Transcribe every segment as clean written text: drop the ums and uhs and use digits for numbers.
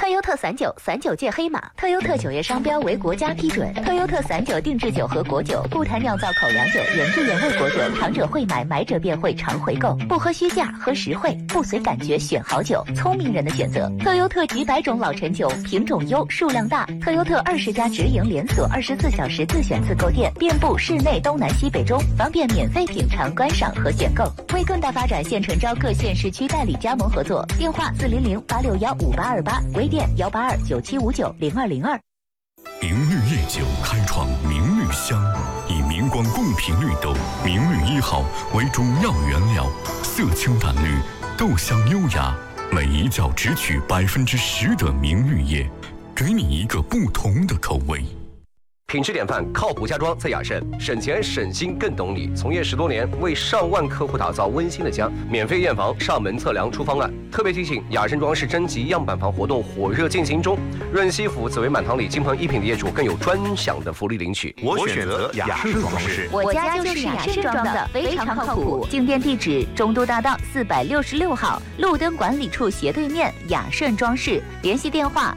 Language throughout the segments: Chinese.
特优特39届黑马，特优特9月商标为国家批准。特优特39定制酒和果酒，不谈酿造口粮酒、原汁原味果酒，尝者会买，买者便会常回购。不喝虚价，喝实惠，不随感觉选好酒，聪明人的选择。特优特几百种老陈酒，品种优，数量大。特优特20家直营连锁，24小时自选自购店，遍布市内东南西北中，方便免费品尝、观赏和选购。为更大发展，现诚招各县市区代理加盟合作，电话400-861-5828，微店182-9759-0202。 明绿夜酒开创明绿香，以明光共品绿豆、明绿1号为主要原料，色清淡绿，豆香优雅，每一窖只取10%的明绿叶，给你一个不同的口味。 品质典范，靠谱家装在雅盛，省钱省心更懂你。从业10多年，为上万客户打造温馨的家，免费验房、上门测量出方案。特别提醒，雅盛装饰征集样板房活动火热进行中，润西府、紫薇满堂里金鹏一品的业主更有专享的福利领取。 我选择雅盛装饰， 我家就是雅盛装的，非常靠谱。进店地址：中都大道466号，路灯管理处斜对面，雅盛装饰。联系电话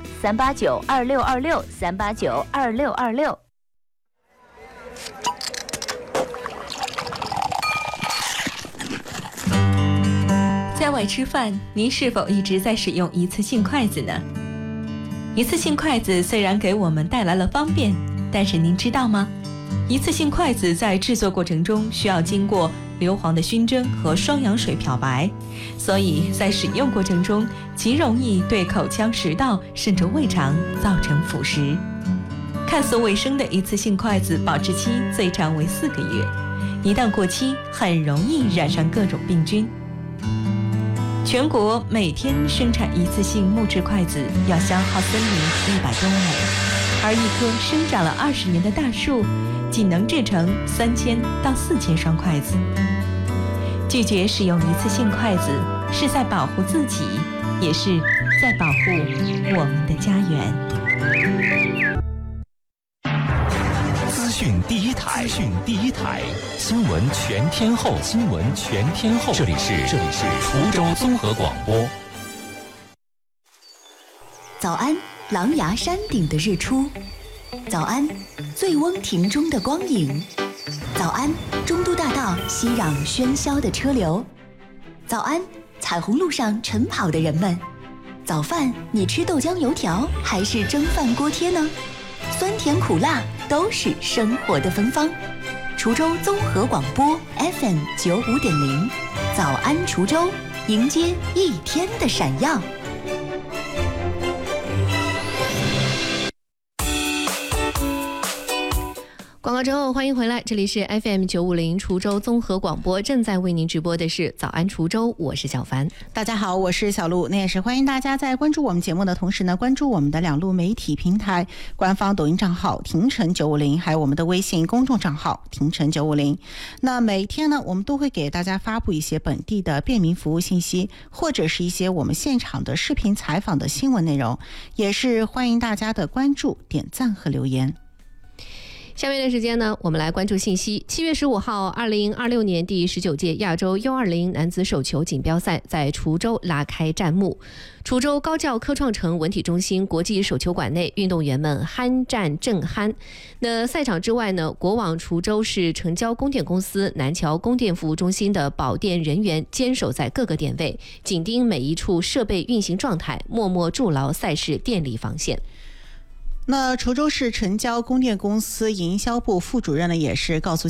389-2626，389-2626。 在外吃饭，您是否一直在使用一次性筷子呢？一次性筷子虽然给我们带来了方便，但是您知道吗？一次性筷子在制作过程中需要经过硫磺的熏蒸和双氧水漂白，所以在使用过程中极容易对口腔、食道甚至胃肠造成腐蚀。看似卫生的一次性筷子保质期最长为4个月，一旦过期很容易染上各种病菌。全国每天生产一次性木质筷子要消耗森林100多亩，而一棵生长了20年的大树仅能制成3000到4000双筷子。拒绝使用一次性筷子是在保护自己，也是在保护我们的家园。 资讯第一台，新闻全天候，这里是滁州综合广播。 早安，狼牙山顶的日出；早安，醉翁亭中的光影；早安，中都大道熙攘喧嚣的车流；早安，彩虹路上晨跑的人们。早饭你吃豆浆油条还是蒸饭锅贴呢？酸甜苦辣都是生活的芬芳。滁州综合广播 FM 95.0，早安滁州，迎接一天的闪耀。 广告之后欢迎回来，这里是 FM 950滁州综合广播，正在为您直播的是早安滁州，我是小凡。 大家好，我是小鹿。那也是欢迎大家在关注我们节目的同时呢，关注我们的2路媒体平台，官方抖音账号廷城950，还有我们的微信公众账号廷城950。那每天呢，我们都会给大家发布一些本地的便民服务信息，或者是一些我们现场的视频采访的新闻内容，也是欢迎大家的关注、点赞和留言。 下面的时间呢，我们来关注信息。7月15号，2026年第19届亚洲 U20 男子手球锦标赛在滁州拉开战幕。滁州高教科创城文体中心国际手球馆内，运动员们酣战正酣。那赛场之外呢，国网滁州市城交供电公司南桥供电服务中心的保电人员坚守在各个点位，紧盯每一处设备运行状态，默默筑牢赛事电力防线。 那滁州市城交供电公司营销部副主任呢，也是告诉